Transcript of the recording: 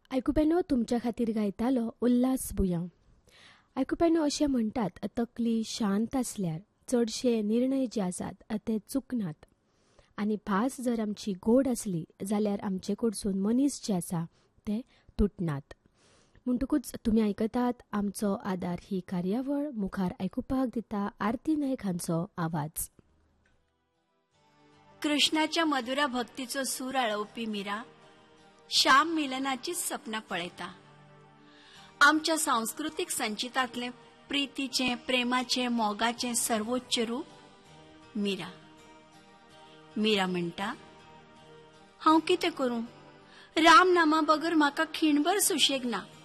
आयकुप्यानो तुमच्या खातीर गायतालो उल्हास बुया. आयकुप्यानो अशें म्हणटात तकली शांत आसल्यार चडशे निर्णय जे आसात ते चुकनात. आनी भास जर आमची गोड आसली जाल्यार आमचे कडसून मनीस जे आसा ते तुटनात. म्हणटकूच तुमी आयकतात आमचो आदार ही कार्यावळ मुखार आयकुपाक दिता आरती नायक हांचो आवाज. कृष्णाच्या मधुरा भक्तीचो सूर आळोवपी मीरा श्याम मिलनाचीच सपना पळयता. आमच्या सांस्कृतीक संचितांतले प्रितीचे प्रेमाचे मोगाचे सर्वोच्च रूप मीरा. मीरा म्हणटा, हांव कितें करूं, राम नामा बगर म्हाका खिणभर सुशेग ना.